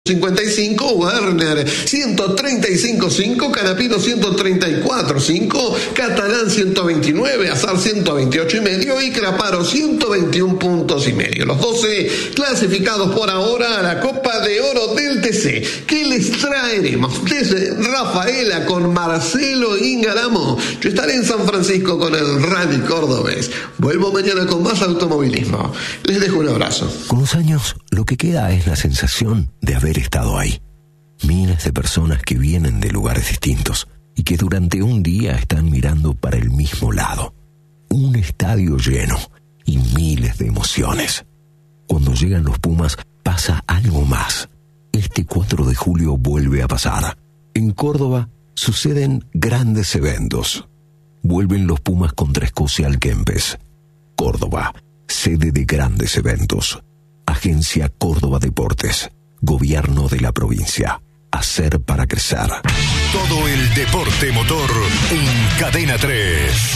55, Werner 135.5, Canapino 134.5, Catalán 129, Azar 128.5 y Craparo 121.5 puntos. Los 12 clasificados por ahora a la Copa de Oro del TC, que les traeremos desde Rafaela con Marcelo Ingaramo. Yo estaré en San Francisco con el Rally Cordobés. Vuelvo mañana con más automovilismo. Les dejo un abrazo. Con los años, lo que queda es la sensación de haber estado ahí. Miles de personas que vienen de lugares distintos y que durante un día están mirando para el mismo lado. Un estadio lleno y miles de emociones. Cuando llegan los Pumas pasa algo más. Este 4 de julio vuelve a pasar. En Córdoba suceden grandes eventos. Vuelven los Pumas contra Escocia al Kempes. Córdoba, sede de grandes eventos. Agencia Córdoba Deportes. Gobierno de la provincia. Hacer para crecer. Todo el deporte motor en Cadena 3.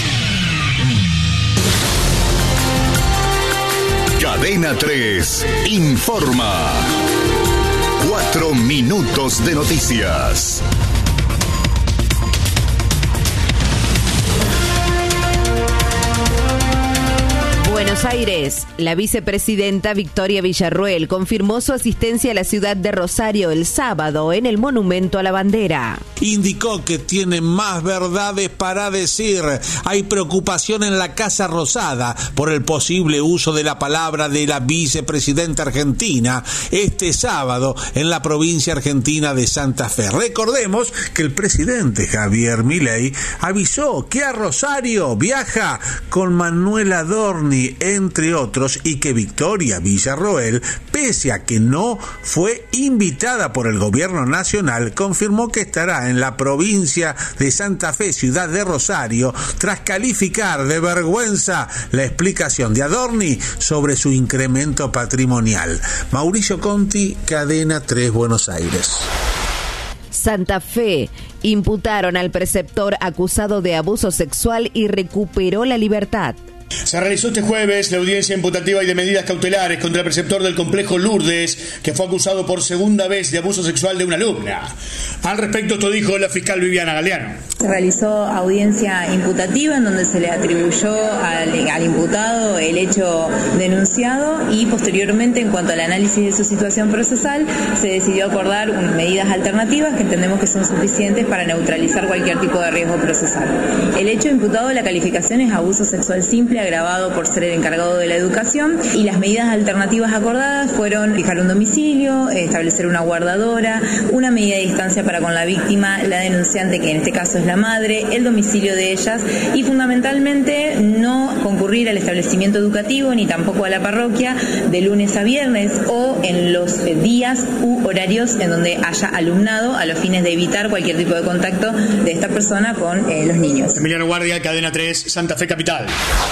Cadena 3 informa. 4 minutos de noticias. Buenos Aires, la vicepresidenta Victoria Villarruel confirmó su asistencia a la ciudad de Rosario el sábado en el Monumento a la Bandera. Indicó que tiene más verdades para decir. Hay preocupación en la Casa Rosada por el posible uso de la palabra de la vicepresidenta argentina este sábado en la provincia argentina de Santa Fe. Recordemos que el presidente Javier Milei avisó que a Rosario viaja con Manuel Adorni, entre otros, y que Victoria Villarroel, pese a que no fue invitada por el gobierno nacional, confirmó que estará en la provincia de Santa Fe, ciudad de Rosario, tras calificar de vergüenza la explicación de Adorni sobre su incremento patrimonial. Mauricio Conti, Cadena 3, Buenos Aires. Santa Fe, imputaron al preceptor acusado de abuso sexual y recuperó la libertad. Se realizó este jueves la audiencia imputativa y de medidas cautelares contra el preceptor del complejo Lourdes, que fue acusado por segunda vez de abuso sexual de una alumna. Al respecto, esto dijo la fiscal Viviana Galeano. Se realizó audiencia imputativa en donde se le atribuyó al imputado el hecho denunciado y posteriormente, en cuanto al análisis de su situación procesal, se decidió acordar medidas alternativas que entendemos que son suficientes para neutralizar cualquier tipo de riesgo procesal. El hecho imputado, la calificación es abuso sexual simple agravado por ser el encargado de la educación, y las medidas alternativas acordadas fueron fijar un domicilio, establecer una guardadora, una medida de distancia para con la víctima, la denunciante, que en este caso es la madre, el domicilio de ellas, y fundamentalmente no concurrir al establecimiento educativo ni tampoco a la parroquia de lunes a viernes o en los días u horarios en donde haya alumnado, a los fines de evitar cualquier tipo de contacto de esta persona con los niños. Emiliano Guardia, Cadena 3, Santa Fe Capital.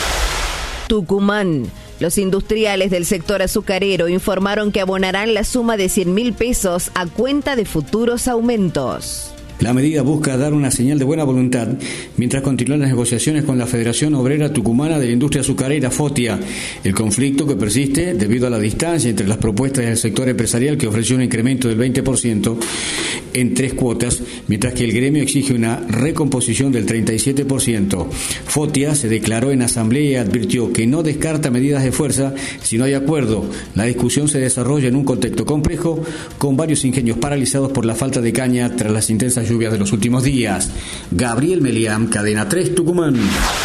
Tucumán. Los industriales del sector azucarero informaron que abonarán la suma de 100.000 pesos a cuenta de futuros aumentos. La medida busca dar una señal de buena voluntad mientras continúan las negociaciones con la Federación Obrera Tucumana de la Industria Azucarera, FOTIA. El conflicto que persiste debido a la distancia entre las propuestas del sector empresarial, que ofreció un incremento del 20% en 3 cuotas, mientras que el gremio exige una recomposición del 37%. FOTIA se declaró en asamblea y advirtió que no descarta medidas de fuerza si no hay acuerdo. La discusión se desarrolla en un contexto complejo, con varios ingenios paralizados por la falta de caña tras las intensas lluvias de los últimos días. Gabriel Meliam, Cadena 3, Tucumán.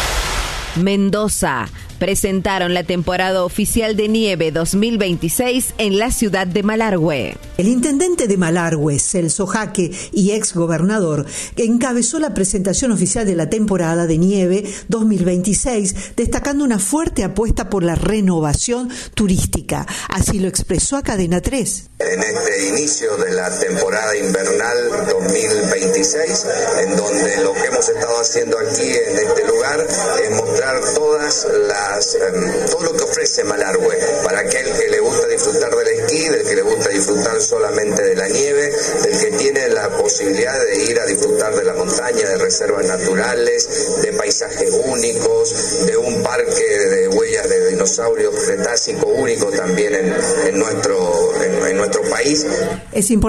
Mendoza. Presentaron la temporada oficial de nieve 2026 en la ciudad de Malargüe. El intendente de Malargüe, Celso Jaque, y ex gobernador, encabezó la presentación oficial de la temporada de nieve 2026, destacando una fuerte apuesta por la renovación turística. Así lo expresó a Cadena 3. En este inicio de la temporada invernal 2026, en donde lo que hemos estado haciendo aquí en este lugar es mostrar todas las todo lo que ofrece Malargüe, para aquel que le gusta disfrutar del esquí, del que le gusta disfrutar solamente de la nieve, del que tiene la posibilidad de ir a disfrutar de la montaña, de reservas naturales, de paisajes únicos, de un parque de huellas de dinosaurios cretácico único también en nuestro país. Es importante